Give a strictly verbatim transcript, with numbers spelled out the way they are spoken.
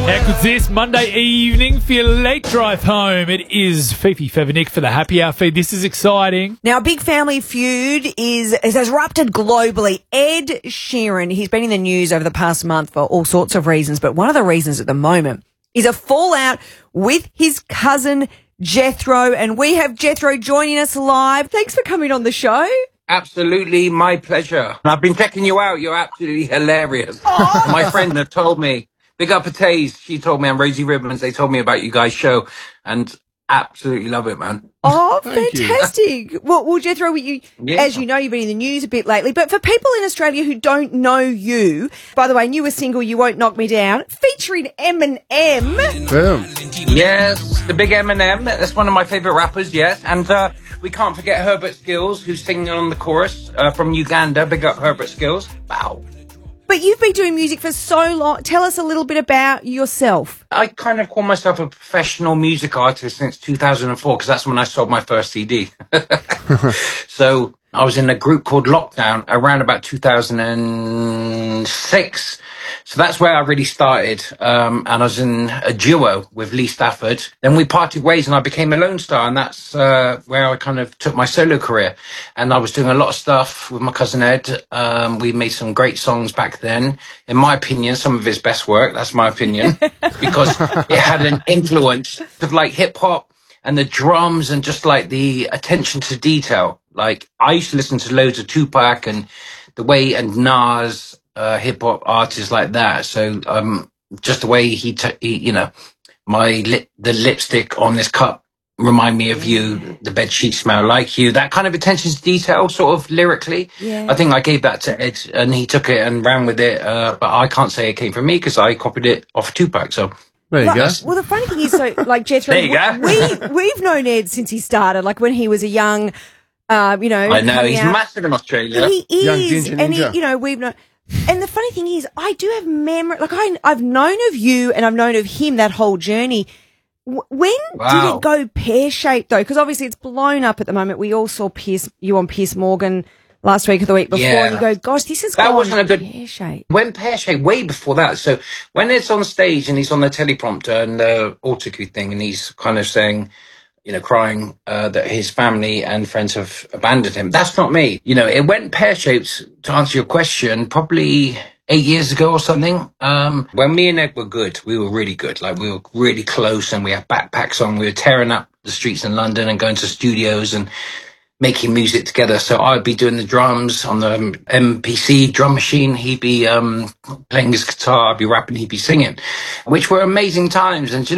How good's this? Monday evening for your late drive home. It is Fifi Fevernick for the Happy Hour feed. This is exciting. Now, a big family feud is has erupted globally. Ed Sheeran, he's been in the news over the past month for all sorts of reasons, but one of the reasons at the moment is a fallout with his cousin Jethro, and we have Jethro joining us live. Thanks for coming on the show. Absolutely, my pleasure. I've been checking you out. You're absolutely hilarious. Oh. My friend had told me, big up Taze, she told me on Rosie Ribbons, they told me about you guys' show, and absolutely love it, man. Oh, fantastic. Well, well, Jethro, you, yeah. as you know, you've been in the news a bit lately, but for people in Australia who don't know you, by the way, newest single, You Won't Knock Me Down, featuring Eminem. Boom. Yes, the big Eminem. That's one of my favourite rappers, yes. And uh, we can't forget Herbert Skills, who's singing on the chorus uh, from Uganda. Big up Herbert Skills. Wow. But you've been doing music for so long. Tell us a little bit about yourself. I kind of call myself a professional music artist since two thousand four, because that's when I sold my first C D. So I was in a group called Lockdown around about two thousand six. So that's where I really started. Um, and I was in a duo with Lee Stafford. Then we parted ways and I became a Lone Star. And that's uh, where I kind of took my solo career. And I was doing a lot of stuff with my cousin Ed. Um, we made some great songs back then. In my opinion, some of his best work. That's my opinion. Because it had an influence of like hip hop and the drums and just like the attention to detail. Like I used to listen to loads of Tupac and the way and Nas, uh, hip hop artists like that. So, um, just the way he, t- he you know, my lip, the lipstick on this cup remind me of you. The bed sheets smell like you. That kind of attention to detail, sort of lyrically. Yeah. I think I gave that to Ed and he took it and ran with it. Uh, but I can't say it came from me because I copied it off Tupac. So. There you right. go. Well, the funny thing is, so like Jethro, there you go. we we've known Ed since he started, like when he was a young, uh, you know. I know he's out. massive in Australia. He is, young ginger and ninja. he, you know, we've known. And the funny thing is, I do have memory. Like I, I've known of you, and I've known of him that whole journey. W- when wow. did it go pear shaped though? Because obviously it's blown up at the moment. We all saw Piers, you on Piers Morgan last week or the week before, yeah. and you go, gosh, this is that wasn't a good pear shape. When pear shape, way before that. So when it's on stage and he's on the teleprompter and the autocue thing, and he's kind of saying, you know, crying uh, that his family and friends have abandoned him. That's not me. You know, it went pear shaped. To answer your question, probably eight years ago or something. Um, when me and Ed were good, we were really good. Like we were really close, and we had backpacks on. We were tearing up the streets in London and going to studios and making music together. So I'd be doing the drums on the M P C drum machine. He'd be um, playing his guitar. I'd be rapping. He'd be singing, which were amazing times. And you know,